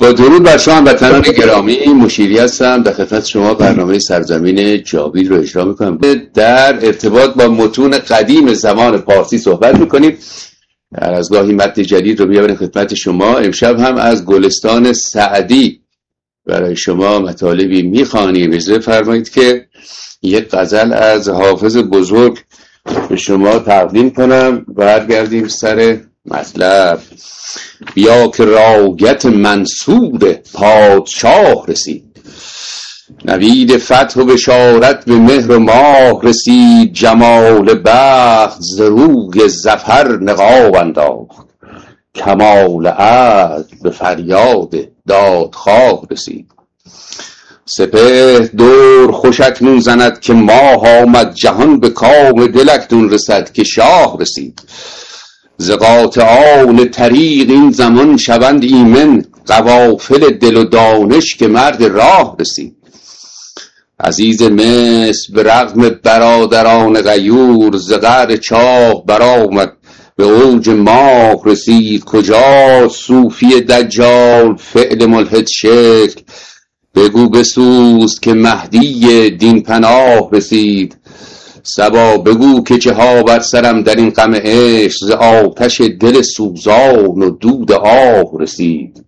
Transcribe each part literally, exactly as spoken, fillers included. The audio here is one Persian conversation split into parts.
با درود بر شما هموطنان گرامی، مشیری هستم. در خدمت شما برنامه سرزمین جاوید رو اجرا میکنم. در ارتباط با متون قدیم زمان پارسی صحبت میکنیم. از گاهی متن جدید رو میاریم خدمت شما. امشب هم از گلستان سعدی برای شما مطالبی میخوانیم. اجازه فرمایید که یک غزل از حافظ بزرگ به شما تقدیم کنم. برگردیم سر مطلب. بیا که رایت منصور پادشاه رسید، نوید فتح و بشارت به مهر و ماه رسید، جمال بخت ز روی ظفر نقاب انداخت، کمال عدل به فریاد دادخواه رسید. سپهر دور خوش اکنون زند که ماه آمد، جهان به کام دل اکنون رسد که شاه رسید. ز قاطعان طریق این زمان شوند ایمن، قوافل دل و دانش که مرد راه رسید. عزیز مصر به رغم برادران غیور، ز قعر چاه برآمد به اوج ماه رسید. کجا صوفی دجال فعل ملحد شکل، بگو بسوز که مهدی دین پناه رسید. صبا بگو که چه ها بر سرم در این غم عشق، ز آتش دل سوزان و دود آه رسید.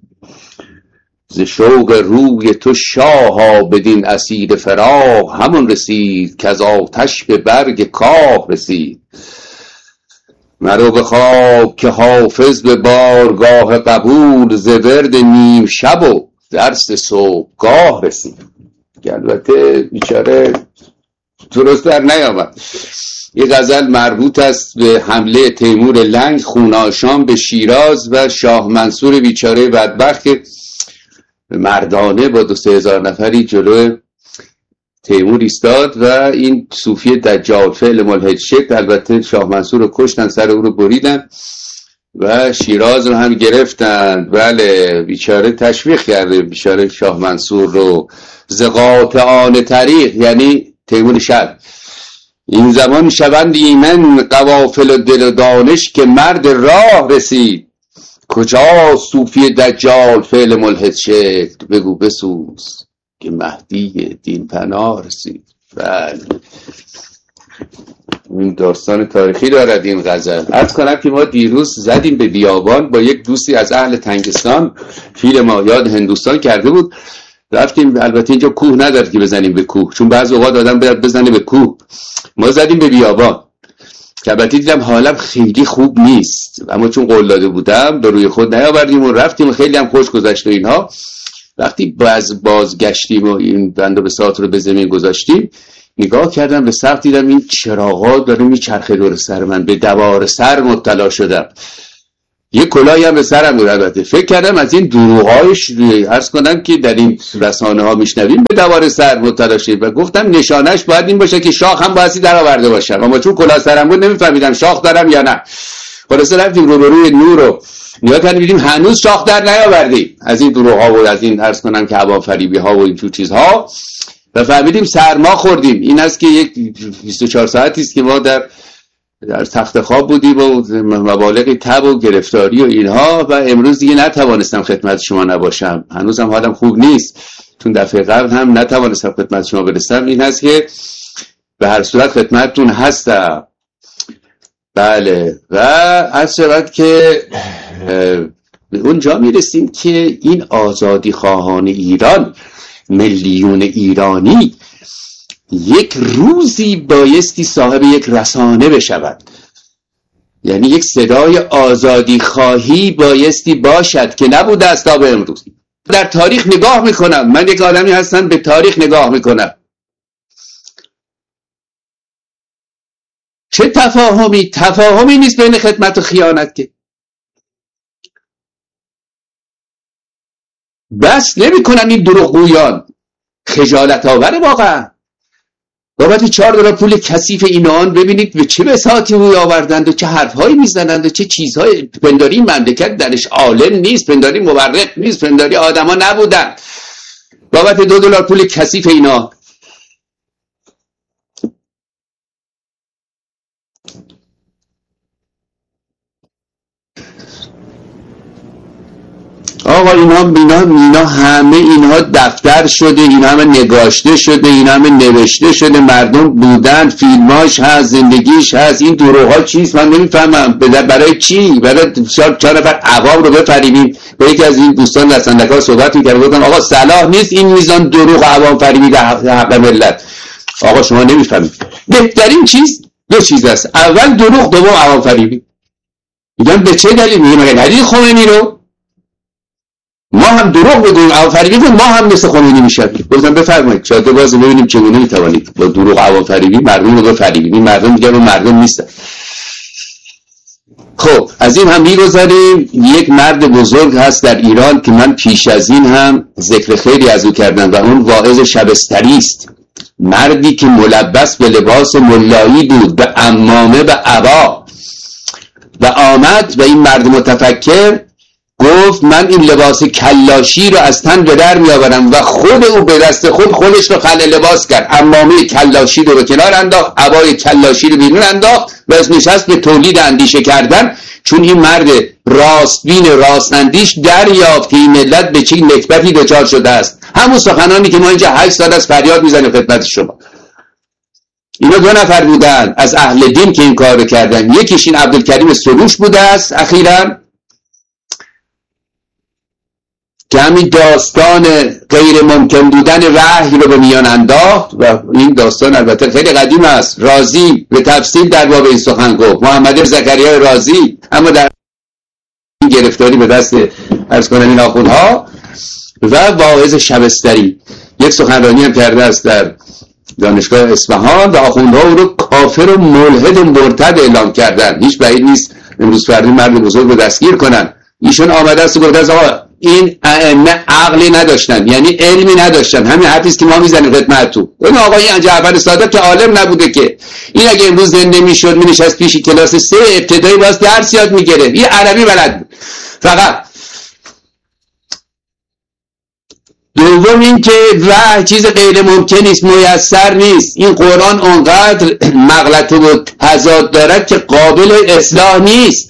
ز شوق روی تو شاها بدین اسیر فراق، همون رسید که از آتش به برگ کاه رسید. مرو به خواب که حافظ به بارگاه قبول، ز ورد نیم شب و درس صبحگاه رسید. که البته بیچاره درست در نیامد. یه غزل مربوط است به حمله تیمور لنگ خوناشام به شیراز و شاه منصور بیچاره بدبخت که مردانه با دو سه هزار نفری جلو تیمور ایستاد و این صوفی دجال فعل ملحد شکل، البته شاه منصور رو کشتن، سر او رو بریدن و شیراز رو هم گرفتن. بله، بیچاره تشویق کرده بیچاره شاه منصور رو. ز قاطعان طریق یعنی تیمور شب، این زمان شوند ایمن، قوافل و دل و دانش که مرد راه رسید. کجا صوفی دجال فعل ملحد شکل، بگو بسوز که مهدی دین پناه رسید. بله، این داستان تاریخی دارد این غزل. عرض کنم که ما دیروز زدیم به بیابان با یک دوستی از اهل تنگستان، فیل ما یاد هندوستان کرده بود. رفتیم، البته اینجا کوه نداره که بزنیم به کوه، چون بعضی اوقات آدم باید بزنه به کوه. ما زدیم به بیابان که البته دیدم حالم خیلی خوب نیست، اما چون قول داده بودم به روی خود نیاوردیم و رفتیم. خیلی هم خوش گذشت و اینها. وقتی باز بازگشتیم و این بند و بساط رو به زمین گذاشتیم، نگاه کردم به سقف، دیدم این چراغا داره میچرخه دور سر من. به دوار سر مبتلا شدم. یه کلاهی هم به سرم بود. البته فکر کردم از این دروغایش عرض کنم که در این رسانه ها میشنویم به دوار سر مبتلا شدم و گفتم نشانش باید این باشه که شاخ هم بایستی در آورده باشم، اما چون کلاه سرم بود نمیفهمیدم شاخ دارم یا نه. خلاصه رفتیم رو به روی نور رو نگاه کردیم، دیدیم هنوز شاخ در نیاوردیم از این دروغ ها و از این عرض کنم که هوافریبی ها و این جور چیزها، و فهمیدیم سرما خوردیم. این است که یک بیست و چهار ساعتی است که ما در در تخت خواب بودیم و مبالغ تب و گرفتاری و اینها، و امروز دیگه نتوانستم خدمت شما نباشم. هنوزم حالم خوب نیست، چون دفعه قبل هم نتوانستم خدمت شما برسم. این هست که به هر صورت خدمتتون هستم. بله، و از شود که به اونجا میرسیم که این آزادی خواهان ایران، میلیون ایرانی، یک روزی بایستی صاحب یک رسانه بشود. یعنی یک صدای آزادی خواهی بایستی باشد که نبوده است تا به امروز. در تاریخ نگاه میکنم، من یک آدمی هستم به تاریخ نگاه میکنم. چه تفاهمی تفاهمی نیست بین خدمت و خیانت که بس نمی کنن این دروغگویان. خجالت آوره واقعا. بابت چهار دلار پول کثیف اینان ببینید به چه بساطی روی آوردند و چه حرفهایی میزنند و چه چیزهای. پنداری مملکت درش عالم نیست، پنداری مورخ نیست، پنداری آدما نبودن. بابت دو دلار پول کثیف اینا. آقا اینا اینا اینا همه اینها دفتر شده، اینا همه نگاشته شده، اینا همه نوشته شده، مردم بودن، فیلماش هست، زندگیش هست. این دروغ ها چیست من نمیفهمم. برای چی؟ برای چهار نفر عوام رو بفریبیم. به یکی از این دوستان در سندک‌ها صحبت می‌کردم، گفتم آقا صلاح نیست این میزان دروغ عوام فریبی در حق ملت. آقا شما نمیفهمید. بهترین چیز دو چیز است، اول دروغ، دوم عوام فریبی. میگم به چه دلیل؟ میگم مگه ندید خمینی رو؟ ما هم دروغ بگوییم عوام فریبی کنیم، ما هم مثل خمینی میشیم. گفتم بفرمایید جاده باز ببینیم چگونه میتوانید با دروغ عوام فریبی مردم رو بفریبید. این مردم میگن اون مردم نیستن. خب از این هم میگذاریم. یک مرد بزرگ هست در ایران که من پیش از این هم ذکر خیلی از او کردم و اون واعظ شبستری است. مردی که ملبس به لباس ملایی بود، به عمامه و عبا، و آمد و این مرد متفکر گفت من این لباس کلاشی رو از تن به در می آورم، و خود او به دست خود خودش رو خلع لباس کرد، عمامه کلاشی رو به کنار انداخت، عبای کلاشی رو بیرون انداخت و از نشست به تولید اندیشه کردن. چون این مرد راستبین راست اندیش دریافت که این ملت به چه نکبتی دچار شده است. همون سخنانی که ما اینجا هشت سال از فریاد میزنیم خدمت شما. اینا دو نفر بودن از اهل دین که این کار رو کردن. یکیش این عبدالکریم سروش بوده است اخیراً که همین داستان غیر ممکن بودن وحی رو به میان انداخت، و این داستان البته خیلی قدیم است. رازی به تفصیل در باب این سخن گفت، محمد زکریا رازی، اما در این گرفتاری به دست عرض کنم این آخوندها. و واعظ شبستری یک سخنرانی هم کرده است در دانشگاه اصفهان و آخوندها او رو کافر و ملحد و مرتد اعلام کردن. هیچ بعید نیست امروز فردا مرد بزرگ رو دستگیر کنن. ایشون آمده است و گفته است آقا این ائمه عقلی نداشتن، یعنی علمی نداشتن. همین حرفی است که ما میزنیم خدمتتون. این آقای جعفر صادق که عالم نبوده که، این اگه امروز زنده میشد مینشست پیش کلاس سه ابتدایی باز درس یاد میگرفت. این عربی بلد بود فقط. دوم این که وحی چیز غیر ممکن است، میسر نیست. این قرآن اونقدر مغلطه و تضاد دارد که قابل اصلاح نیست،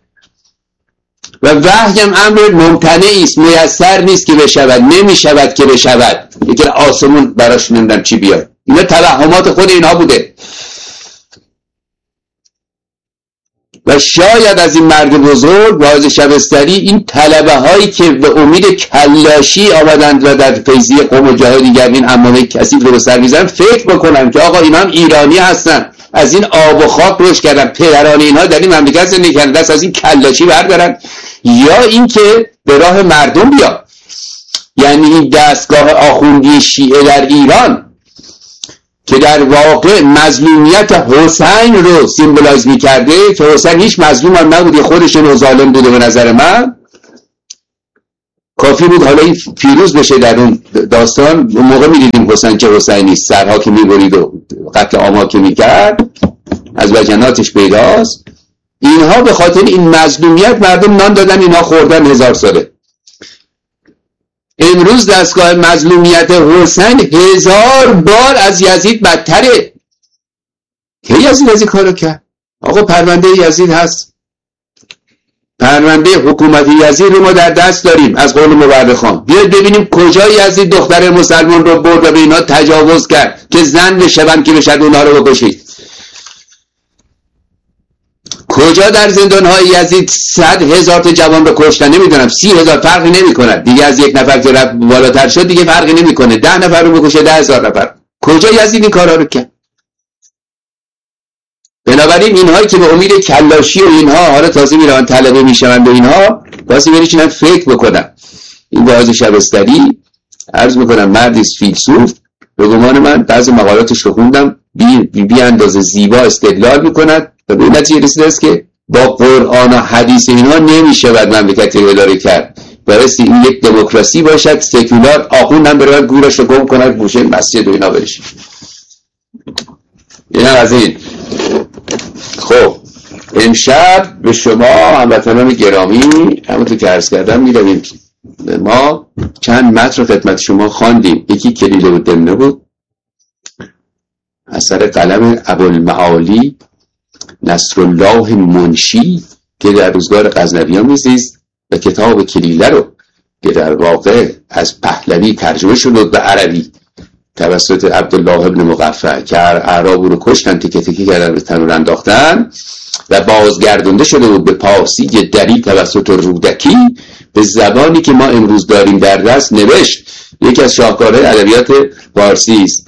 و وحی هم امر ممتنعی است، میسر نیست که بشود، نمیشود که بشود. یکی آسمون براش نمیدونم چی بیاد. اینا توهمات خود اینها بوده. و شاید از این مرد بزرگ واعظ شبستری این طلبه هایی که به امید کلاشی آمدند و در فیضی قوم و جاهای دیگر این عمامه کثیف رو به سر میزنن فکر بکنن که آقا اینا هم ایرانی هستن، از این آب و خاک روش کردن، پدران اینها در این مملکت زندگی کردن، دست از این کلاشی بردارن، یا اینکه به راه مردم بیا. یعنی این دستگاه آخوندی شیعه در ایران که در واقع مظلومیت حسین رو سیمبولایز می‌کرده، که حسین هیچ مظلوم هم نبوده، خودش رو ظالم بوده به نظر من. کافی بود حالا این پیروز بشه در اون داستان، اون موقع می‌دیدیم حسین که حسین نیست، سرها که می‌برید و قتل عام‌ها که می‌کرد از وجناتش پیداست. اینها به خاطر این مظلومیت مردم نان دادن، اینها خوردن هزار ساله. امروز دستگاه مظلومیت حسین هزار بار از یزید بدتره. که یزید از این کارو کرد؟ آقا پرونده یزید هست، پرونده حکومت یزید رو ما در دست داریم از قول مورخان. بیاید ببینیم کجا یزید دختر مسلمان رو برد و به اینا تجاوز کرد که زن بشون که بشد اونها رو بکشید. کجا در زندان‌های یزید صد هزار تا جوان رو کشتن، نمیدونم سی هزار، فرقی نمیکنه دیگه. از یک نفر که رفت بالاتر شد دیگه فرقی نمیکنه، ده نفر رو بکشه ده هزار نفر. کجا یزید این کارا رو کرد؟ بنابراین اینهایی که به امید کلاشی و اینها حالا تازه میرن طلبه میشن به اینها، واسه بریشن فکر بکنن. این واعظ شبستری عرض میکنم مردی فیلسوف، به گمان من بعضی مقالاتش رو خوندم، بی, بی, بی اندازه زیبا استدلال میکند و به نتیجه رسیده است که با قرآن و حدیث اینها نمیشه بعد مملکتی رو اداره کرد. بایستی این یک دموکراسی باشد، سکولار، آخوند هم برای گورش رو گم کند گوشه مسجد و اینا بشه. این هم از این. خب امشب به شما هموطنان گرامی همونطور که عرض کردم می‌رویم. ما چند متن خدمت شما خواندیم. یکی کلیله و دمنه بود، اثر قلم ابوالمعالی نصرالله منشی که در روزگار غزنویان میزیست و کتاب کلیله رو که در واقع از پهلوی ترجمه شده به عربی توسط عبدالله ابن مغفر که اعراب رو کشتن، تیکه تیکه کردن به تنور انداختن و بازگردونده شده بود به پارسی دری توسط رودکی به زبانی که ما امروز داریم در دست نوشت. یکی از شاهکارهای ادبیات فارسی است.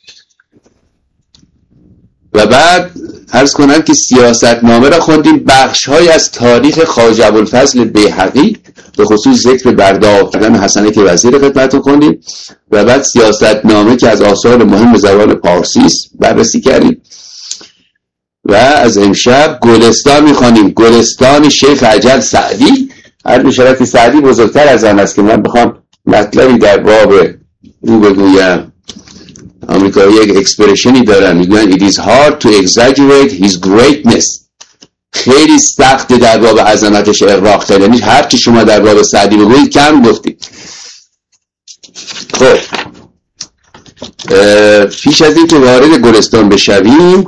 و بعد عرض کنم که سیاستنامه را خوندیم، بخش‌های از تاریخ خواجه ابوالفضل بیهقی به خصوص ذکر برداشتن حسنه که وزیر خدمتتون خوندیم و بعد سیاستنامه که از آثار مهم زبان فارسی است بررسی کردیم و از امشب گلستان می‌خوانیم، گلستان شیخ اجل سعدی. هر بشارت سعدی بزرگتر از آن است که من بخوام مطلبی در باب او بگویم. آمریکایی یک اکسپرشنی دارن میگن it is hard to exaggerate his greatness. خیلی سخت در باب عظمتش اغراق کرد، یعنی هر چی شما در باب سعدی بگویید کم گفتید. خب پیش از این که وارد گلستان بشویم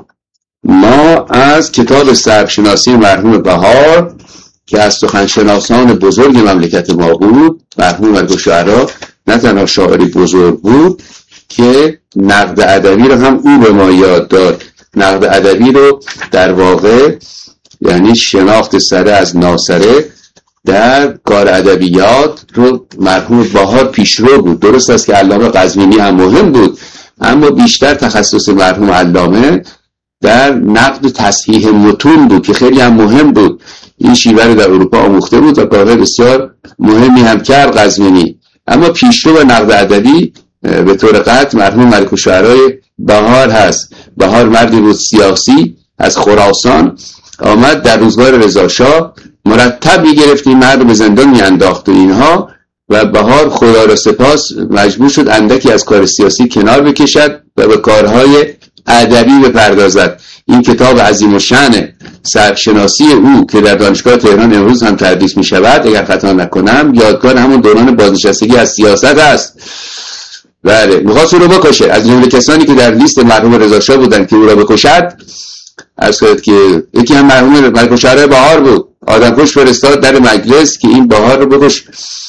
ما از کتاب سبکشناسی مرحوم بهار که از سخنشناسان بزرگ مملکت ما بود، مرحوم الگوشعرا نه تنها شاعری بزرگ بود که نقد ادبی رو هم او به ما یاد داد. نقد ادبی رو در واقع یعنی شناخت سره از ناسره در کار ادبیات رو مرحوم بهار پیشرو بود. درست است که علامه قزوینی هم مهم بود، اما بیشتر تخصص مرحوم علامه در نقد و تصحیح متون بود که خیلی هم مهم بود. این شیوه رو در اروپا آموخته بود و کارهای بسیار مهمی هم کرد قزوینی. اما پیشرو نقد ادبی به طور قطع مرحوم ملک الشعرای بهار هست. بهار مردی بود سیاسی از خراسان، آمد در روزگار رضا شاه مرتب میگرفت این مرد رو به زندان میانداخت و اینها، و بهار خدا را سپاس مجبور شد اندکی از کار سیاسی کنار بکشد و به کارهای ادبی بپردازد. این کتاب عظیم الشأن سبکشناسی او که در دانشگاه تهران امروز هم تدریس می شود اگر خطا نکنم یادگار همون دوران بازنشستگی از سیاست است. بله میخواست او رو بکشه. از جمله کسانی که در لیست مرحوم رضا شاه بودن که او را بکشد از خود که یکی هم مرحوم ملک الشعرای بهار بود. آدمکش فرستاد در مجلس که این بهار رو بکش.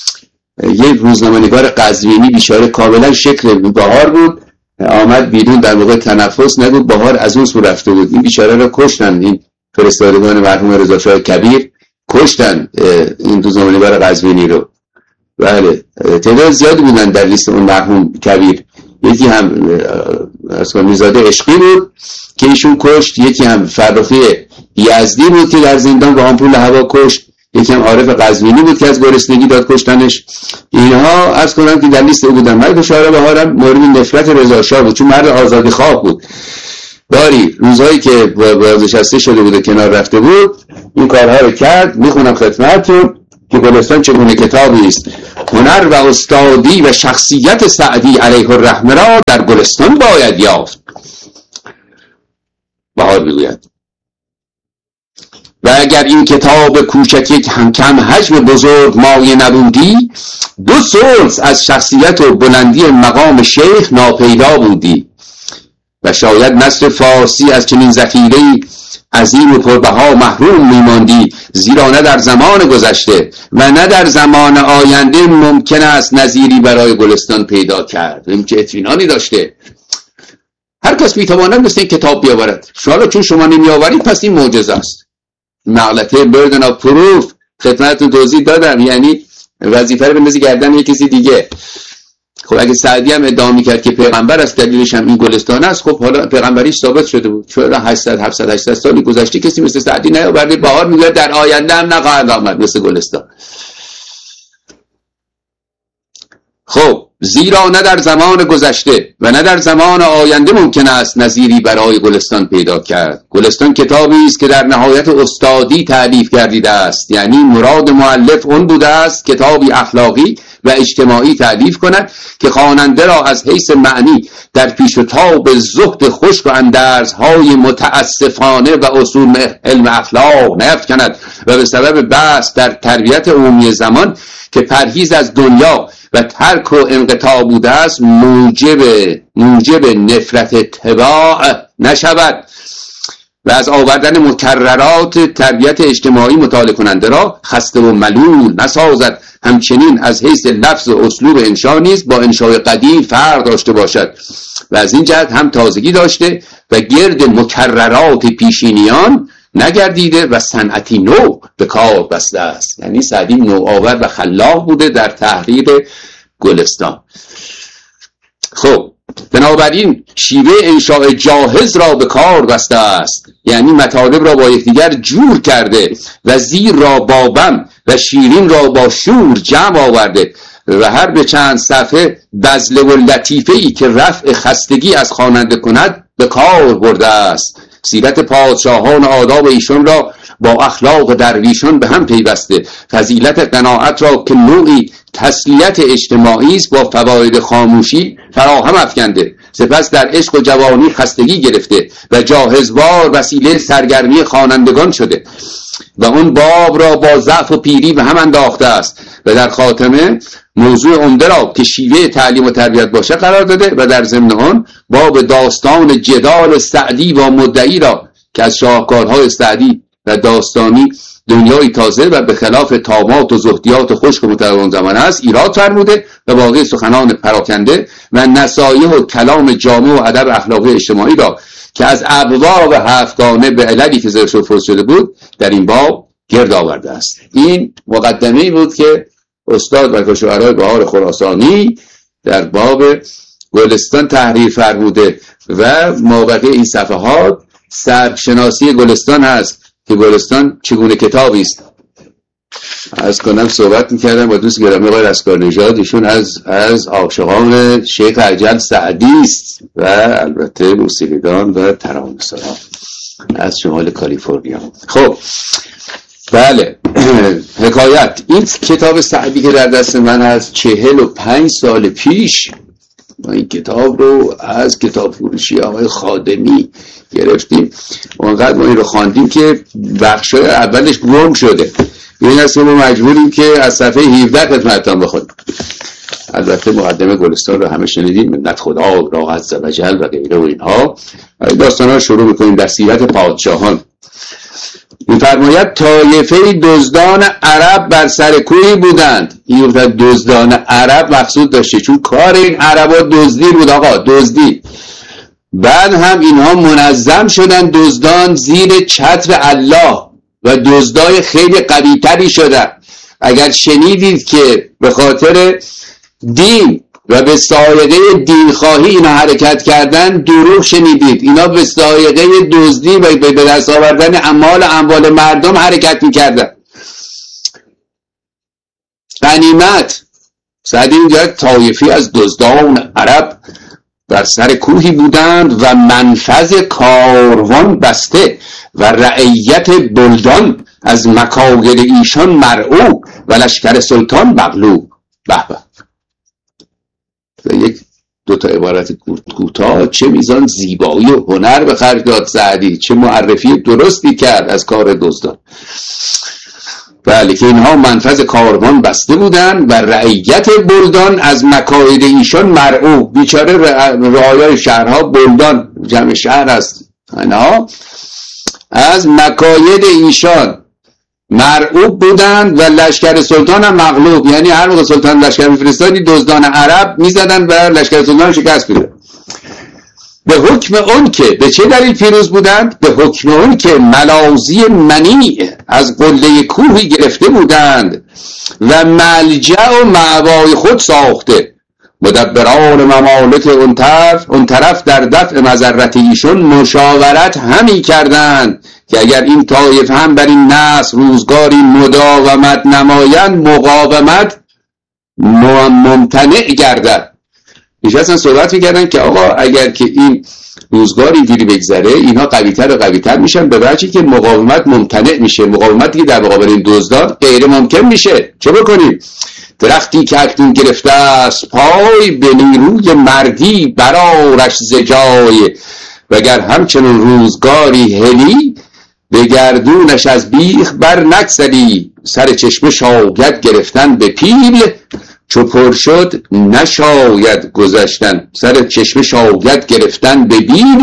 یک روزنامه‌نگار قزوینی بیچاره کاملا شکل بهار بود، آمد بیرون در موقع تنفس نگو بهار از اون سو رفته بود. این بیچاره رو کشتن، این فرستادگان مرحوم رضا شاه کبیر کشتن این روزنامه‌نگار قزوینی رو. بله تعداد زیادی بودن در لیست اون مرحوم کبیر. یکی هم اصلا میزاده عشقی بود که ایشون کشت، یکی هم فرخی یزدی بود که در زندان با آمپول هوا کشت، یکی هم عارف قزوینی بود که از گرسنگی داد کشتنش. اینها از کنم که در لیست او بودن. ملک الشعرا بهارم مورد نفرت رضا شاه بود چون مرد آزادی خواه بود. داری روزهایی که بازنشسته شده بود و کنار رفته بود این کارها رو کرد. میخونم خدمتتون که گلستان چگونه کتابی است. هنر و استادی و شخصیت سعدی علیه الرحمه را در گلستان باید یافت. بهار میگوید و اگر این کتاب کوچک یک هم کم حجم بزرگ مایه نبودی دو ثلث از شخصیت و بلندی مقام شیخ ناپیدا بودی و شاید نسل فارسی از چنین ذخیره عظیم و پربها محروم میماندی، زیرا نه در زمان گذشته و نه در زمان آینده ممکن است نظیری برای گلستان پیدا کرد. این چه اطمینانی داشته. هر کس میتواند مثل این کتاب بیاورد. حالا چون شما نمیآورید پس این معجزه است. مغلطه بردن آف پروف خدمتتون توضیح دادم، یعنی وظیفه رو بندازی گردن یک کسی دیگه. خب اگه سعدی هم ادعا میکرد که پیغمبر است دلیلش هم این گلستان است، خب حالا پیغمبریش ثابت شده بود. چرا هشتصد هفتصد هشتصد سالی گذشته کسی مثل سعدی نیاورده؟ بهار میگه در آینده هم نخواهد آمد مثل گلستان. خب زیرا نه در زمان گذشته و نه در زمان آینده ممکن است نظیری برای گلستان پیدا کرد. گلستان کتابی است که در نهایت استادی تألیف گردیده است، یعنی مراد مؤلف اون بوده است کتابی اخلاقی و اجتماعی تألیف کند که خواننده را از حیث معنی در پیش و تاب زهد خشک و اندرزهای متاسفانه و اصول علم اخلاق نیفکند و به سبب بحث در تربیت عمومی زمان که پرهیز از دنیا و ترک و انقطاع بوده است موجب موجب نفرت اتباع نشود و از آوردن مکررات تربیت اجتماعی مطالعه کننده را خسته و ملول نسازد. همچنین از حیث لفظ و اسلوب انشا نیز با انشای قدیم فرق داشته باشد و از این جهت هم تازگی داشته و گرد مکررات پیشینیان نگردیده و صنعتی نو به کار بسته است. یعنی سعدی نوآور و خلاق بوده در تحریر گلستان. خب بنابراین شیوه انشاء جاهز را به کار بسته است، یعنی مطالب را با یکدیگر جور کرده و زیر را با بم و شیرین را با شور جمع آورده و هر به چند صفحه بذله و لطیفه‌ای که رفع خستگی از خواننده کند به کار برده است. سیرت پادشاهان آداب ایشان را با اخلاق درویشان به هم پیوسته، فضیلت قناعت را که نوعی تسلیت اجتماعی است با فواید خاموشی فراهم افکنده. سپس در عشق و جوانی خستگی گرفته و جاهزوار وسیله سرگرمی خوانندگان شده و اون باب را با ضعف و پیری به هم انداخته است و در خاتمه موضوع عمده را که شیوه تعلیم و تربیت باشه قرار داده و در ضمن آن باب داستان جدال سعدی با مدعی را که از شاهکارهای سعدی و داستانی دنیای تازه و به خلاف طامات و زهدیات خشک و متوان زمان است ایراد فرموده و باقی سخنان پراکنده و نصایح و کلام جامع و ادب اخلاقی اجتماعی را که از ابواب هفتگانه به عللی که زرش فرض شده بود در این باب گرد آورده است. این مقدمه‌ای بود که استاد ملک الشعراء بهار خراسانی در باب گلستان تحریر فرموده و مابقی این صفحات سرشناسی گلستان هست که گلستان چگونه کتابی است. از کنم صحبت میکردم با دوست گرامی آقای رستگارنژاد، ایشون از از عاشقان شیخ عجل سعدی است و البته موسیقیدان و ترانه‌سرا از شمال کالیفرنیا. خب بله، حکایت این کتاب سعدی که در دست من از چهل و پنج سال پیش ما این کتاب رو از کتاب فروشی آقای خادمی گرفتیم، اونقدر ما این رو خواندیم که بخشای اولش گم شده. این است که ما مجبوریم که از صفحه هفده خدمتتون بخونیم. البته مقدمه گلستان رو همه شنیدیم، منت خدا را عز و جل و غیره و اینها. داستان ها شروع میکنیم در سیرت پادشاهان. می‌فرماید طایفه دزدان عرب بر سر کوهی بودند. این دزدان عرب مقصود داشته چون کار این عربا دزدی بود آقا، دزدی. بعد هم اینها منظم شدن دزدان زیر چتر الله و دزدای خیلی قوی‌تری شدن. اگر شنیدید که به خاطر دین و به سایقه دینخواهی اینا حرکت کردن، دروغ شنیدید. اینا به سایقه دزدی و به دست آوردن اموال اموال مردم حرکت میکردن. غنیمت سعدی میگه طایفی از دزدان عرب بر سر کوهی بودند و منفذ کاروان بسته و رعیت بلدان از مکاید ایشان مرعوب و لشکر سلطان مغلوب. به به، یک دو تا عبارت کوتاه چه میزان زیبایی و هنر به خرج داد سعدی، چه معرفی درستی کرد از کار دزدان. بله که اینها منفذ کاروان بسته بودند و رعیت بلدان از مکاید ایشان مرعوب. بیچاره رعایای شهرها، بلدان جمع شهر است، اینها از مکاید ایشان مرعوب بودند و لشکر سلطان هم مغلوب. یعنی هر موقع سلطان لشکر میفرستادی دزدان عرب میزدن و لشکر سلطان شکست میدادن. به حکم اون که به چه دلیل پیروز بودند؟ به حکم اون که ملاذی منیع از قله کوهی گرفته بودند و ملجأ و مأوای خود ساخته. مدبران ممالک اون طرف اون طرف در دفع مضرت ایشون مشاورت همی کردند که اگر این طایف هم بر این نسل روزگاری مداومت نمایند مقاومت ممتنع گردد. نشستن صحبت میکردن که آقا اگر که این روزگاری اینجوری بگذره اینها قویتر و قویتر میشن به وجهی که مقاومت ممتنع میشه. مقاومتی که در مقابل این دزدان غیر ممکن میشه. چه بکنیم؟ درختی که اکنون گرفته است پای به نیروی مردی برارش ز جای وگر همچنون روزگاری هلی به گردونش از بیخ بر نگذری. سر چشمه شاید گرفتن به پیل چو پر شد نشاید گذشتن. سر چشمه شاید گرفتن به بیل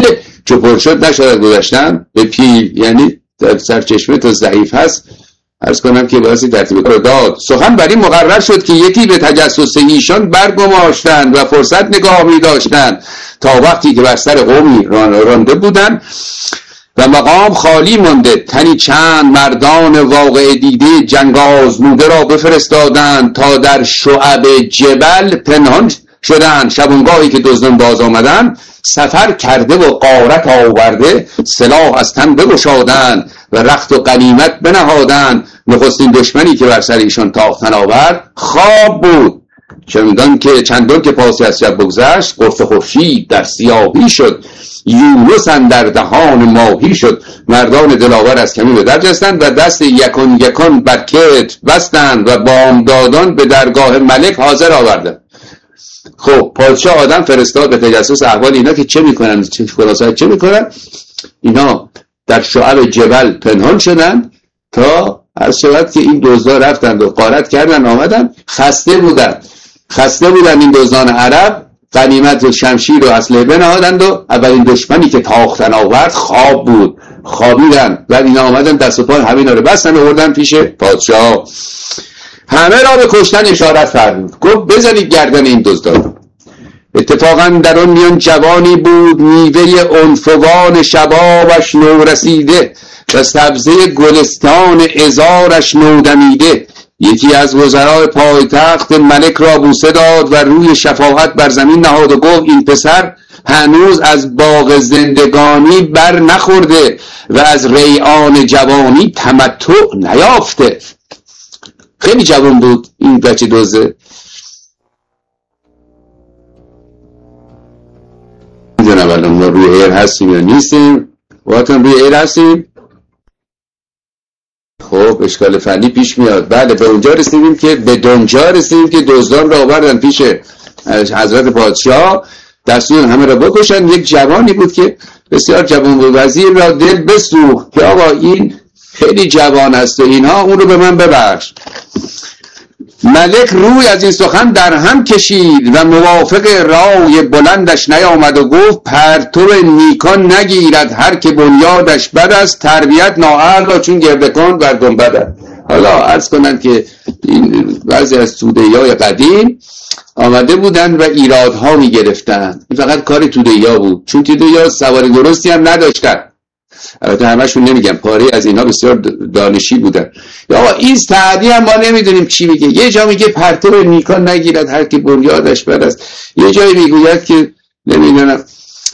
چو پر شد نشد گذشتن به پیل، یعنی در سرچشمه تو ضعیف هست. عرض کنم که باعث ترتیب کار داد. سخن بر این مقرر شد که یکی به تجسس ایشان برگماشتند و فرصت نگاه می داشتند تا وقتی که بر سر قومی رانده بودند و مقام خالی مانده. تنی چند مردان واقع دیده جنگ آزموده را بفرستادند تا در شعب جبل پنهان شدند. شبانگاهی که دزدان باز آمدند سفر کرده و غارت آورده سلاح از تن بگشادند و رخت و غنیمت بنهادند. نخستین دشمنی که بر سر ایشان تاختن آورد خواب بود. چندان که چندان که پاسی از شب بگذشت قرص خورشید در سیاهی شد، یونس اندر دهان ماهی شد. مردان دلاور از کمی به در جستند و دست یکان یکان بر کتف بستند و بامدادان به درگاه ملک حاضر آوردند. خب پادشاه آدم فرستاد به تجسس احوال اینا که چه میکنن، چه خلاصه چه میکنن. اینا در شعب جبل پنهان شدن تا هر شود که این دزدا رفتند و غارت کردن آمدن. خسته بودن خسته بودن این دزدان عرب. غنیمت و شمشیر و اسلحه بنهادند و اولین دشمنی که تاختن آورد خواب بود. خوابیدن. بعد اینا آمدن دست و پا همینا رو بستن و آوردن پیش پادشاه. همه را به کشتن اشارت فرمود. گفت بزنید گردن این دزدان. اتفاقا در آن میان جوانی بود میوه عنفوان شبابش نو رسیده و سبزه گلستان عذارش نودمیده. یکی از وزرای پایتخت ملک را بوسه داد و روی شفاعت بر زمین نهاد و گفت این پسر هنوز از باغ زندگانی بر نخورده و از ریعان جوانی تمتع نیافته. خیلی جوان بود این بچه دوزه. میدونم الان ما روی ایر هستیم یا نیستیم. واقعا روی ایر هستیم. خب اشکال فنی پیش میاد. بله به اونجا رسیدیم که به دنجا رسیدیم که دزدان را آوردن پیش حضرت پادشاه، دستور همه را بکشن. یک جوانی بود که بسیار جوان بود. وزیر را دل بسوخت که آقا این خیلی جوان است و اینها، اون رو به من ببخش. ملک روی از این سخن در هم کشید و موافق رای بلندش نیامد و گفت پرتو نیکان نگیرد هر که بنیادش بد است، تربیت نااهل را چون گردکان بر گنبد است. حالا عرض کنند که این بعضی از توده‌ای قدیم آمده بودند و ایرادها می گرفتند. این فقط کار توده‌ای بود، چون توده‌ای سواری درستی هم نداشتند. البته همشون نمیگم، پاره از اینا بسیار دانشی بودن. یا این سعدی هم ما نمیدونیم چی میگه. یه جا میگه پرتو نیکان نگیرد هر کی بنیادش بد است، یه جایی میگوید که نمیدونم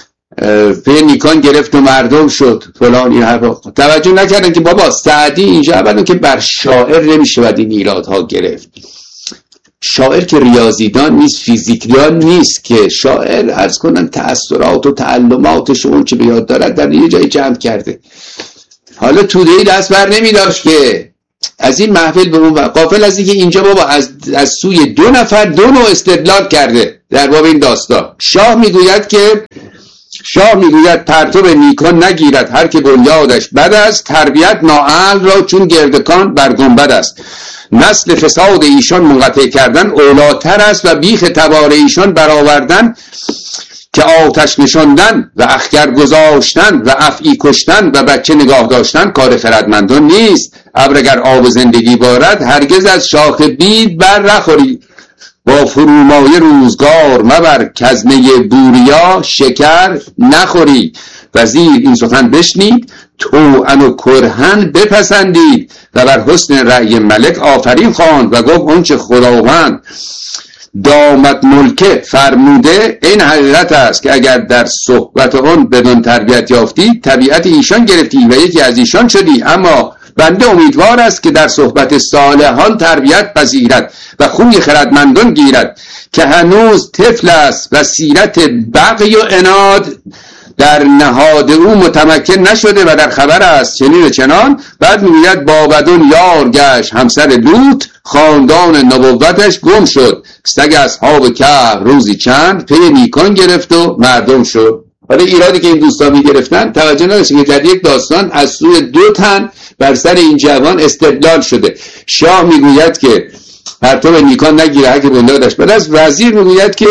پی نیکان گرفت و مردم شد فلان. این حرفا توجه نکردن که بابا سعدی اینجا اولا که بر شاعر نمیشه بعد این ایرادها گرفت. شاعر که ریاضیدان نیست، فیزیکدان نیست، که شاعر عرض کنن تأثیرات و تعلماتش اون چه به یاد دارد در یه جای جمع کرده. حالا توده‌ای دست بر نمی داشت که از این محفل به اون غافل از اینکه اینجا بابا از, از سوی دو نفر دو نوع استدلال کرده در باب این داستان. شاه میگوید که شاه میگوید پرتو نیکان نگیرد هر که بنیادش بد است، تربیت نااهل را چون گردکان بر گنبد است. نسل فساد ایشان منقطع کردن اولاتر است و بیخ تبار ایشان برآوردن که آتش نشاندن و اخگر گذاشتن و افعی کشتن و بچه نگاه داشتن کار خردمندان نیست. ابر اگر آب زندگی بارد هرگز از شاخ بید بر نخوری. با فرومایه روزگار مبر کزنه بوریا شکر نخوری. وزیر این سخن بشنید توأن و کرهن بپسندید و بر حسن رأی ملک آفرین خواند و گفت اون چه خداوند دامت ملکه فرموده این حقیقت است که اگر در صحبت آن بدون تربیت یافتی طبیعت ایشان گرفتی و یکی از ایشان شدی. اما بنده امیدوار است که در صحبت صالحان تربیت پذیرد و خوی خردمندان گیرد که هنوز طفل است و سیرت بغی و عناد در نهاد او متمکن نشده و در خبر است چنین و چنان. بعد میگوید بابدون یار گشت همسر لوط، خاندان نبوتش گم شد. سگ اصحاب کهف روزی چند پی نیکان گرفت و مردم شد. حالا ایرادی که این دوستان میگرفتن توجه نداشتن که در یک داستان از سوی دو تن بر سر این جوان استدلال شده. شاه میگوید که پرتو نیکان نگیره هر که بنیادش بد است. وزیر میگوید که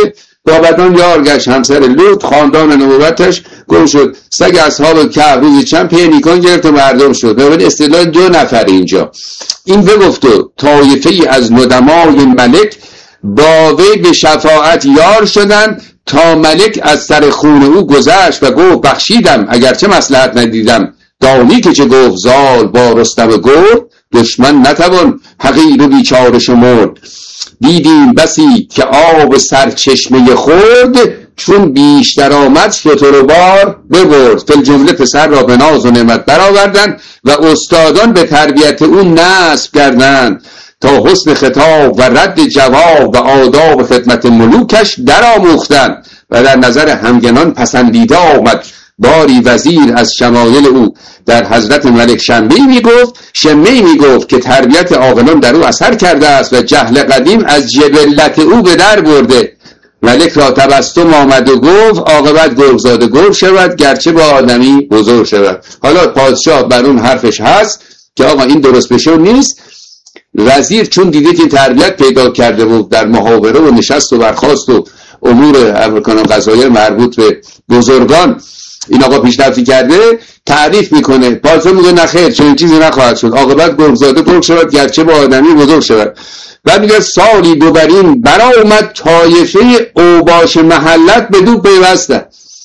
با بدان یار گشت همسر لوط، خاندان نبوتش گم شد. سگ اصحاب کهف روزی چند پی نیکان گرفت و مردم شد. ببین اصطلاح دو نفر اینجا. این بگفت و طایفه ای از ندمای ملک با وی به شفاعت یار شدند تا ملک از سر خون او گذشت و گفت بخشیدم اگرچه مصلحت ندیدم. دانی که چه گفت زال با رستم گرد، دشمن نتوان حقیر و بیچاره شمرد. دیدیم بسی که آب سرچشمه خورد، چون بیشتر آمد شتر و بار ببرد. فی الجمله پسر را به ناز و نعمت برآوردند و استادان به تربیت او نصب کردند تا حسن خطاب و رد جواب و آداب خدمت ملوکش در آموختند و در نظر همگنان پسندیده آمد. باری وزیر از شمایل او در حضرت ملک شمعی می گفت شمعی می گفت که تربیت عاقلان در او اثر کرده است و جهل قدیم از جبلت او به در برده. ملک را تبسم آمد و گفت عاقبت گرگزاده گرگ شود گرچه با آدمی بزرگ شود. حالا پادشاه بر اون حرفش هست که آقا این درست بشو نیست. وزیر چون دیده که تربیت پیدا کرده بود در محاوره و نشست و برخاست و امور امرکان قضایی مربوط به بزرگان این آقا پیشرفتی کرده، تعریف میکنه. پادشاه میگه نخیر چنین چیزی نخواهد شد، عاقبت گرگزاده گرگ شود گرچه با آدمی بزرگ شود. و میگه سالی دوبرین برا اومد طایفه اوباش محلت بدو پیوستن.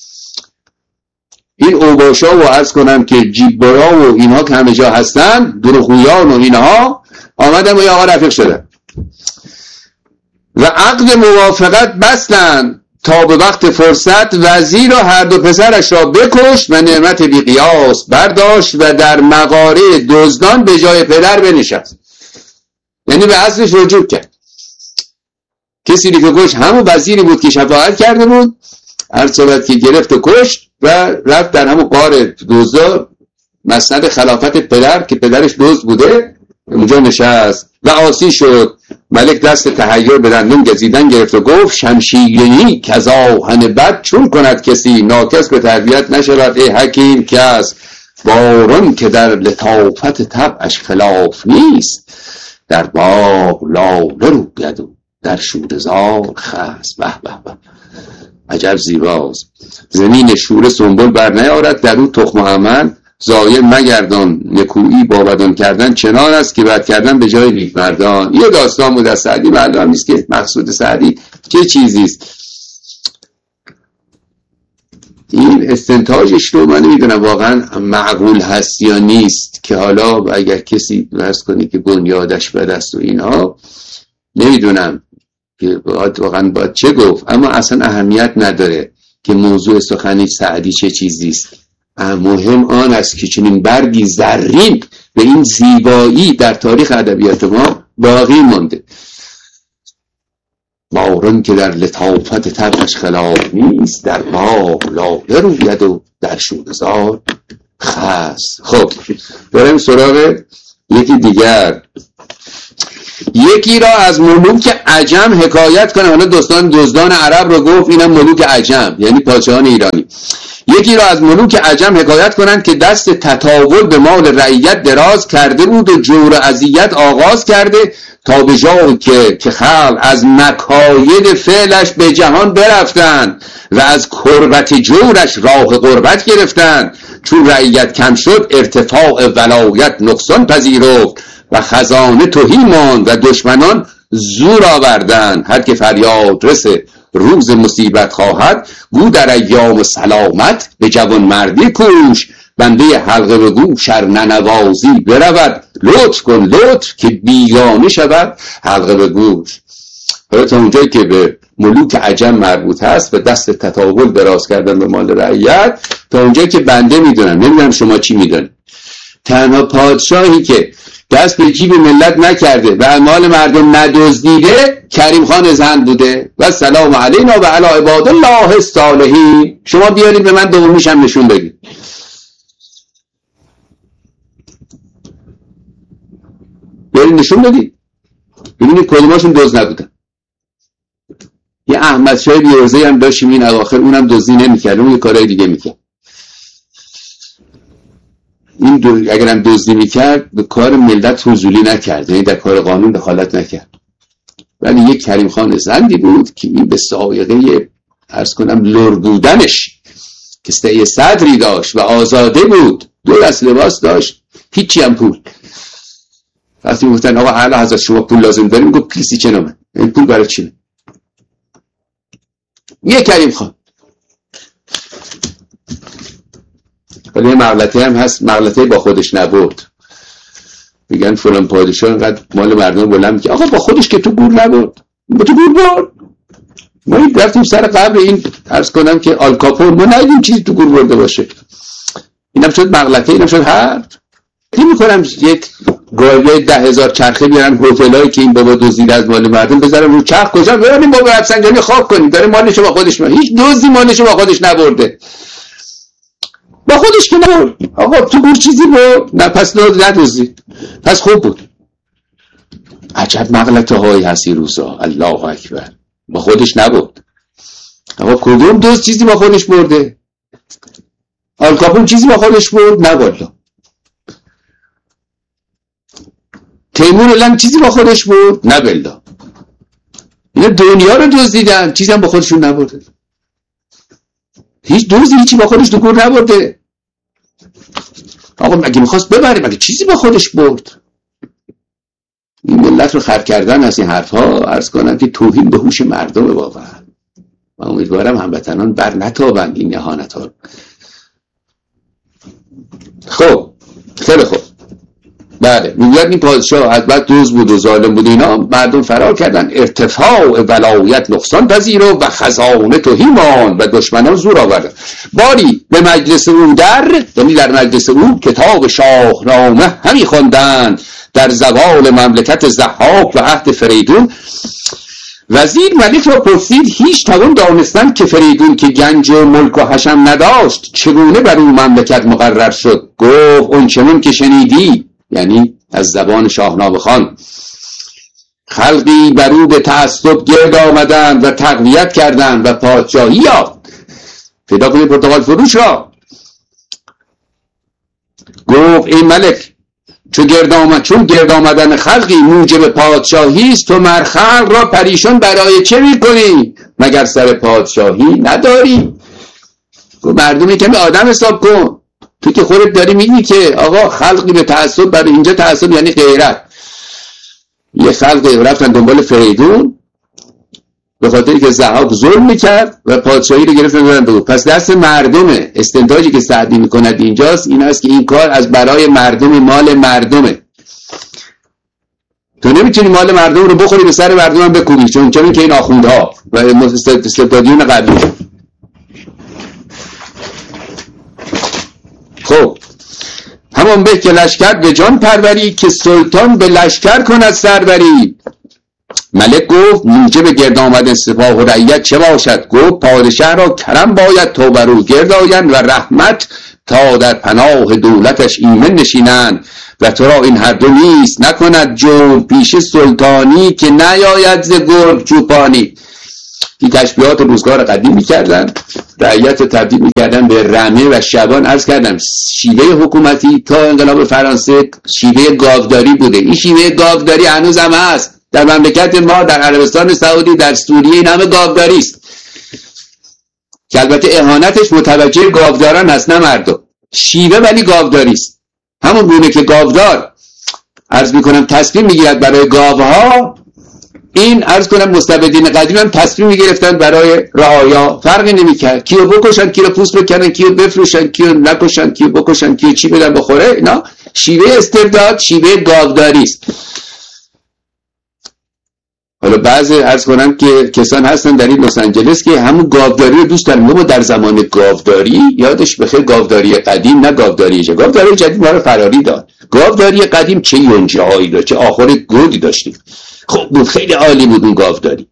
این اوباشا و عرض کنم که جیببرا و اینها که همه جا هستن، دروخویان و اینها آمدن و یا آقا رفیق شدن و عقد موافقت بستن تا به وقت فرصت وزیر و هر دو پسرش را بکشت و نعمت بی قیاس برداشت و در مغاره دزدان به جای پدر بنشست. یعنی به اصلش رجوع کرد. کسی که کشت همون وزیری بود که شفاعت کرده بود، هر صورت که گرفت و کشت و رفت در همون غار دزدا مسند خلافت پدر که پدرش دزد بوده اونجا نشست و عاصی شد. ملک دست تحیر به دندون گزیدن گرفت و گفت شمشیری کز آهن بد چون کند کسی، ناکس به تربیت نشود ای حکیم کس. باران که در لطافت طبعش خلاف نیست، در باغ لاله روید و در شوره‌زار خس. به به به عجب زیباست. زمین شوره سنبل بر نیارد، در او تخم عمل ضایع مگردان. نکویی با بدان کردن چنان است که بد کردن به جای نیک مردان. یه داستان بود از سعدی، معلوم نیست که مقصود سعدی چه چیزی است. این استنتاجش رو من نمیدونم واقعا معقول هست یا نیست، که حالا اگر کسی بحث کنی که بنیادش بد است و اینها نمیدونم که واقعا باید چه گفت، اما اصلا اهمیت نداره که موضوع سخنی سعدی چه چیزی است. مهم آن است که چنین برگی زرین به این زیبایی در تاریخ ادبیات ما باقی مانده. باران که در لطافت طبعش خلاف نیست، در باغ لاله روید و در شوره‌زار خس. خب بریم سراغ یکی دیگر. یکی را از ملوک عجم حکایت کنه. حالا دوستان دزدان عرب رو گفت، اینم ملوک عجم یعنی پادشاهان ایرانی. یکی را از ملوک عجم حکایت کنند که دست تطاول به مال رعیت دراز کرده بود و جور و اذیت آغاز کرده تا به جایی که که خلق از مکاید فعلش به جهان برفتند و از کربت جورش راه قربت گرفتند. چون رعیت کم شد ارتفاع ولایت نقصان پذیرفت و خزانه تهی ماند و دشمنان زور آوردند. هر که فریاد رسه روز مصیبت خواهد، گو در ایام سلامت به جوان مردی کوش. بنده حلقه بگو شر ننوازی برود، لطف کن لطف که بیگانه شود حلقه به گوش. حالا تا اونجایی که به ملوک عجم مربوط هست و دست تطاول دراز کردن به مال رعیت، تا اونجایی که بنده میدونم، نمیدونم شما چی میدونم. تنها پادشاهی که دست به جیب ملت نکرده و مال مردم ندزدیده کریم خان زند بوده. و سلام علینا و علی عباد الله الصالحین. شما بیارید به من دومیش هم نشون بدید. بیارید نشون بدید ببینید کدوماشون دزد نبودن. یه احمد شاه بیورزه هم داشتیم این اواخر، اونم دزدی نمی‌کرد، اون یه کارهای دیگه می‌کرد. این دو... اگر هم دزدی میکرد به کار ملت فضولی نکرد، یعنی در کار قانون دخالت نکرد. ولی یک کریم خان زندی بود که این به سائقه عرض کنم لور بودنش که سعی صدری داشت و آزاده بود، دو دست لباس داشت، هیچی هم پول. وقتی گفتن آقا اعلی حضرت شما پول لازم داریم، گفت کلیسی چه نامه، این پول برای چیه؟ یه کریم خان. ولی یه مغلطه هم هست، مغلطه با خودش نبرد. میگن فلان پادشاه اینقدر مال مردم بلند میگه، آقا با خودش که تو گور نبرد، با تو گور برد. ما این رفتیم سر قبر این عرض کنم که آلکاپون، ما ندیدیم چیزی تو گور برده باشه. اینم شد مغلطه، اینم شد حرف. این میکنم یک گاریای ده هزار چرخه بیارن هتلایی که این بابا دزدیده از مال مردم بذارن رو چرخ، کجا برن این بابا رفسنجانی خواب کنیم، داره مالش با خودش میبره. هیچ دزدی مالش با خودش نبرده، با خودش که نبرد. آقا تو گور چیزی بود؟ نه پس ندزدید، پس خوب بود. عجب مغلطه هایی هستی روزا. الله اکبر. با خودش نبرد. آقا کدوم دزد چیزی با خودش برده؟ آلکاپون چیزی با خودش برد؟ نه والا. تیمور الان چیزی با خودش برد؟ نه بلا. اینا دنیا رو دزدیدن، چیزی هم با خودشون نبرده. هیچ دزدی هیچی با خودش تو گور نبرده. آقا مگه میخواست ببره، مگه چیزی با خودش برد؟ این ملت رو خر کردن از این حرفها عرض کنم که توهین به هوش مردم واقعا. من امیدوارم هموطنان بر نتابند این اهانت ها. خب خیلی خوب. بله میگوید این پادشاه از بعد دوز بود و ظالم بود، اینا مردم فرار کردن، ارتفاع ولایت نقصان پذیرو و خزانه تهی ماند و دشمنان زور آوردن. باری به مجلس او در، یعنی در مجلس او کتاب شاهنامه همی خواندند در زوال مملکت ضحاک و عهد فریدون. وزیر ملک را پرسید هیچ توان دانستن که فریدون که گنج و ملک و حشم نداشت چگونه بر او مملکت مقرر شد؟ گفت اون چنون که شنیدی، یعنی از زبان شاهنامه خان، خلقی بر او به تعصب گرد آمدند و تقویت کردند و پادشاهی یافت. پیدا کنید پرتغال فروش را. گفت این ملک چون گرد آمد چون گرد آمدن خلقی موجب پادشاهی است، تو مر خلق را پریشان برای چه میکنی؟ مگر سر پادشاهی نداری؟ مردمی کمی آدم حساب کن. تو که خودت داری میگی که آقا خلقی به تعصب، برای اینجا تعصب یعنی غیرت. یه خلقی رفتن دنبال فریدون به خاطری که ضحاک ظلم میکرد و پادشاهی رو گرفتن دادن به. پس دست مردمه. استنتاجی که سعدی میکند اینجاست این است که این کار از برای مردم، مال مردمه. تو نمیتونی مال مردم رو بخوری به سر مردم هم بکوبی، چون چون که این آخوندها و استبدادیون قبلی. خب همان به که لشکر به جان پروری، که سلطان به لشکر کند سروری. ملک گفت موجب گرد آمدن سپاه و رعیت چه باشد؟ گفت پادشاه را کرم باید تا بر او گرد آیند و رحمت تا در پناه دولتش ایمن نشینند. و تو را این هر دو نیست نکند جور، پیش سلطانی که نیاید ز گرگ چوپانی. این تشبیهات روزگار قدیم میکردن، رعیت رو تبدیل میکردن به رمه و شبان. عرض کردم شیوه حکومتی تا انقلاب فرانسه شیوه گاوداری بوده. این شیوه گاوداری هنوز هم هست در مملکت ما، در عربستان سعودی، در سوریه، این همه گاوداری است که البته اهانتش متوجه گاوداران هست نه مردم. شیوه ولی گاوداری است. همون گونه که گاودار عرض میکنم تصمیم میگیرد برای گاوها، این عرض کنم مستبدین قدیم هم تصمیم میگرفتن برای رعایا. فرقی نمیکرد کیو بکشن، کیو پوست بکنن، کیو بفروشن، کیو نکشن، کیو بکشن، کیو چی بدن بخوره. اینا شیوه استبداد، شیوه گاوداری است. حالا بعضی عرض کنم که کسان هستن در این لس آنجلس که همون گاوداری رو دوست دارن. ما در زمان گاوداری یادش بخیر، گاوداری قدیم نه گاوداری جدید. گاوداری جدید ما رو فراری داد. گاوداری قدیم چه یونجه‌هایی داشت، چه آخر گودی داشتیم. خب بود، خیلی عالی بود اون گاوداری.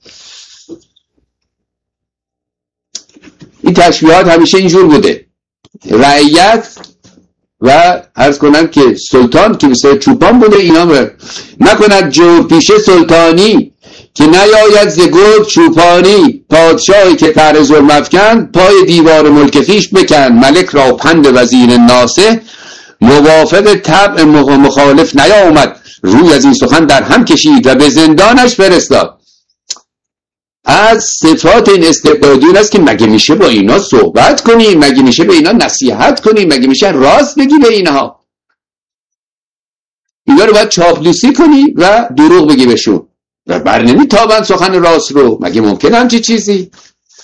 این تشبیهات همیشه اینجور بوده. رعیت و عرض کنم که سلطان که مثل چوپان بوده، اینا بر نکند جور پیش سلطانی که نیاید ز گرگ چوپانی. پادشاهی که پر ظلم افکند پای دیوار ملک خویش بکن. ملک را پند وزیر ناصح موافق طبع مخالف نیامد. روی از این سخن در هم کشید و به زندانش فرستاد. از صفات این استبدادیون است که مگه میشه با اینا صحبت کنی، مگه میشه به اینا نصیحت کنی، مگه میشه راست بگی به اینها. اینا رو باید چاپلوسی کنی و دروغ بگی بهشون و بر نمیتابند سخن راست رو. مگه ممکن همچی چیزی؟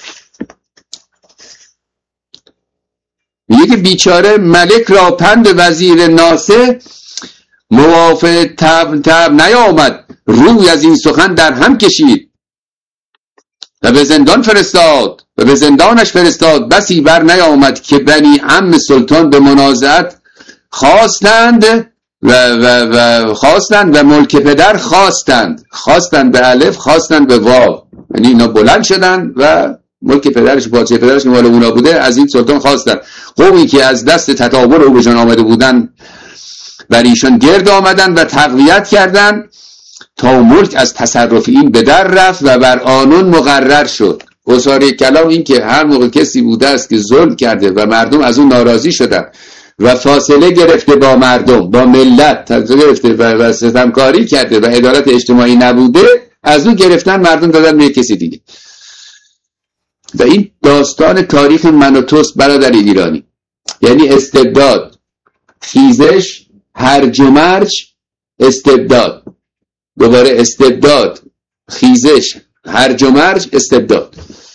میگه که بیچاره ملک را پند وزیر ناسه موافق تب تب نیامد، روی از این سخن در هم کشید و به زندان فرستاد و به زندانش فرستاد. بسی بر نیامد که بنی عم سلطان به منازعت خواستند و, و, و خواستند و ملک پدر خواستند. خواستند به الف، خواستند به واو، یعنی اینا بلند شدند و ملک پدرش، پادشاه پدرش که مال اونا بوده، از این سلطان خواستند. قومی که از دست تطاول او به جان آمده بودند بر ایشان گرد آمدند و تقویت کردند تا ملک از تصرف این به در رفت و بر آنون مقرر شد. گزاره کلام این که هر موقع کسی بوده است که ظلم کرده و مردم از اون ناراضی شدن و فاصله گرفته با مردم، با ملت گرفته و ستمکاری کرده و عدالت اجتماعی نبوده، از اون گرفتن مردم دادن به کسی دیگه. و این داستان تاریخ من و توست برادر ایرانی، یعنی استبداد، خیزش، هرج و مرج، استبداد، دوباره استبداد، خیزش، هرج و مرج، استبداد.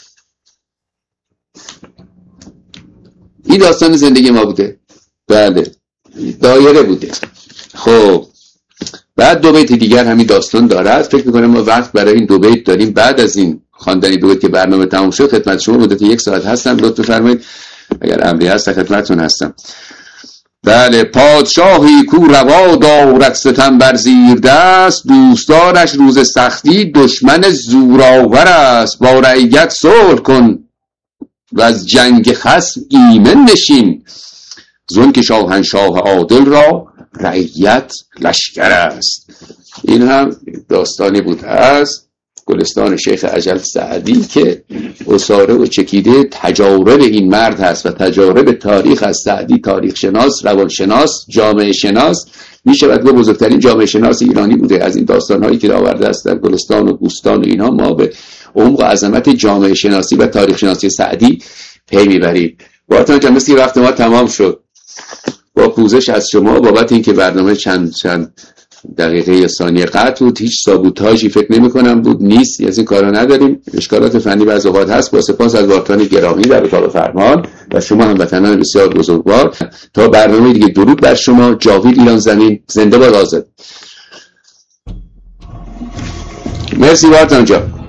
این داستان زندگی ما بوده. بله، دایره بوده. خب بعد دو بیت دیگر همین داستان دارد. فکر میکنم ما وقت برای این دو بیت داریم. بعد از این خواندن دو بیت که برنامه تمام شد خدمت شما مدت یک ساعت هستم، لطف فرمایید اگر امری هست خدمتتون هستم. بله، پادشاهی کو روا دارد ستم بر زیر دست، دوستدارش روز سختی دشمن زورآور است. با رعیت صلح کن و از جنگ خصم ایمن نشین، زن که شاهنشاه عادل را رعیت لشکر است. این هم داستانی بود از گلستان شیخ اجل سعدی که اساره و چکیده تجارب این مرد هست و تجارب تاریخ از سعدی، تاریخ شناس، روانشناس، جامعه شناس، میشه باید به بزرگترین جامعه شناس ایرانی بوده. از این داستانهایی که آورده است در گلستان و بوستان و اینها ما به عمق و عظمت جامعه شناسی و تاریخ شناسی سعدی پی میبریم. باطن که مثل وقت ما تمام شد. با پوزش از شما بابت این که برنامه چند چند دقیقه یا ثانیه قطع بود، هیچ سابوتاژی فکر نمی کنم بود، نیست، از این کارا نداریم. اشکالات فنی بعضی اوقات هست. با سپاس از واکان گرامی در اتاق فرمان و شما هموطنان بسیار بزرگوار. تا برنامه دیگه درود بر شما. جاوید ایران زمین زنده باد آزاد. مرسی واکان جان.